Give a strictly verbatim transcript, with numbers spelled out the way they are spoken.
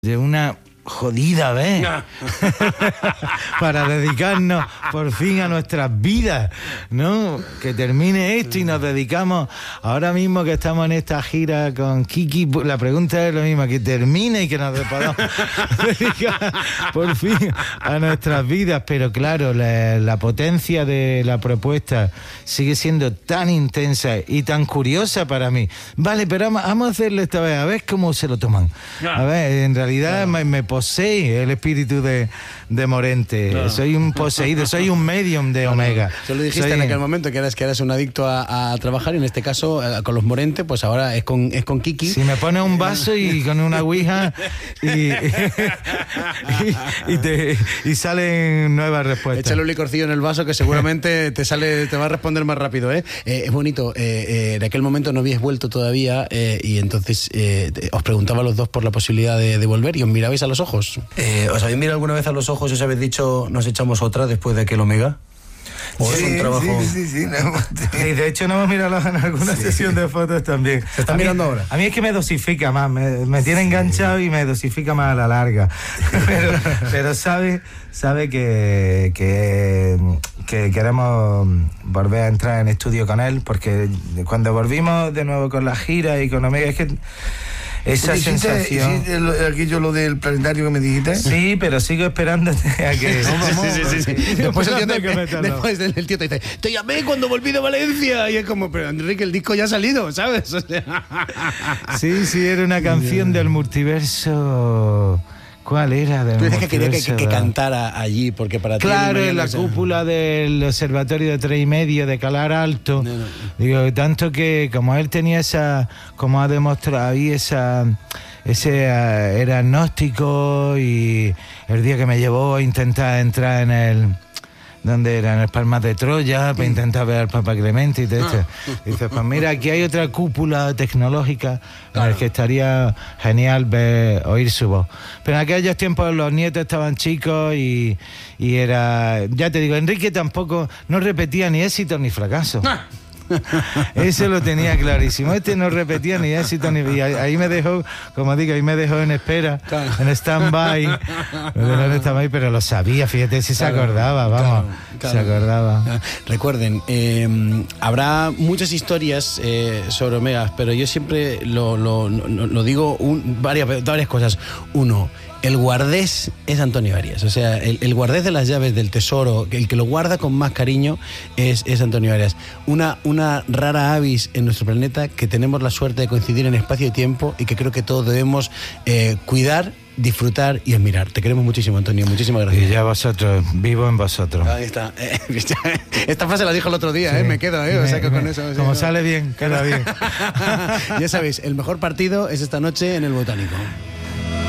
de una jodida vez para dedicarnos por fin a nuestras vidas, ¿no? Que termine esto y nos dedicamos ahora mismo que estamos en esta gira con Kiki. La pregunta es lo mismo, que termine y que nos podamos dedicar por fin a nuestras vidas. Pero claro, la, la potencia de la propuesta sigue siendo tan intensa y tan curiosa para mí. Vale, pero vamos, vamos a hacerlo esta vez, a ver cómo se lo toman. A ver, en realidad me, me posee el espíritu de, de Morente. Claro. Soy un poseído, soy un medium de Omega. Se lo dijiste soy... en aquel momento que eras que eras un adicto a, a trabajar, y en este caso eh, con los Morente, pues ahora es con es con Kiki. Si me pones un vaso y con una ouija y, y, y, te, y salen nuevas respuestas. Échale un licorcillo en el vaso que seguramente te sale, te va a responder más rápido, ¿eh? eh es bonito. Eh, eh, en aquel momento no habíais vuelto todavía eh, y entonces eh, os preguntaba a los dos por la posibilidad de, de volver y os mirabais a los ojos. Eh, ¿Os habéis mirado alguna vez a los ojos y os habéis dicho nos echamos otra después de aquel Omega? ¿O sí, es un trabajo? Sí, sí, sí, no. Sí, de hecho, no hemos mirado en alguna sí. sesión de fotos también. ¿Se está mirando ahora? A mí es que me dosifica más, me, me tiene sí. enganchado y me dosifica más a la larga. Pero, pero sabe, sabe que, que, que queremos volver a entrar en estudio con él, porque cuando volvimos de nuevo con la gira y con Omega, es que esa sensación. ¿Hiciste aquello lo del planetario que me dijiste? Sí, pero sigo esperándote a que. Sí, sí, sí, sí, sí. Después, el tío te, después el tío te dice: te llamé cuando volví de Valencia. Y es como, pero Enrique, el disco ya ha salido, ¿sabes? O sea... Sí, sí, era una canción del multiverso. ¿Cuál era? Tú dices que quería que, que, que cantara allí, porque para ti... Claro, en la cúpula del observatorio de tres y medio de Calar Alto. No, no. Digo, tanto que como él tenía esa, como ha demostrado ahí, esa, ese uh, era agnóstico, y el día que me llevó a intentar entrar en el... donde eran las Palmas de Troya, para intentar ver al Papa Clemente y todo esto. Dices, pues mira, aquí hay otra cúpula tecnológica en la que estaría genial ver, oír su voz. Pero en aquellos tiempos los nietos estaban chicos y, y era... Ya te digo, Enrique tampoco, no repetía ni éxito ni fracaso. Eso lo tenía clarísimo. Este no repetía ni éxito ni... Y ahí me dejó, como digo, ahí me dejó en espera, claro. en stand-by. Me dejó en stand-by, pero lo sabía, fíjate, si claro, se acordaba, vamos, claro, claro. se acordaba. Recuerden, eh, habrá muchas historias eh, sobre Omega, pero yo siempre lo, lo, lo, lo digo un, varias, varias cosas. Uno, el guardés es Antonio Arias, o sea, el, el guardés de las llaves del tesoro, el que lo guarda con más cariño es, es Antonio Arias. Una, una rara avis en nuestro planeta que tenemos la suerte de coincidir en espacio y tiempo y que creo que todos debemos eh, cuidar, disfrutar y admirar. Te queremos muchísimo, Antonio, muchísimas gracias. Y ya vosotros, vivo en vosotros. Ahí está. Esta frase la dijo el otro día, sí. ¿eh? Me quedo, ¿eh? O sea que con eso... Como ¿no? sale bien, queda bien. Ya sabéis, el mejor partido es esta noche en el Botánico.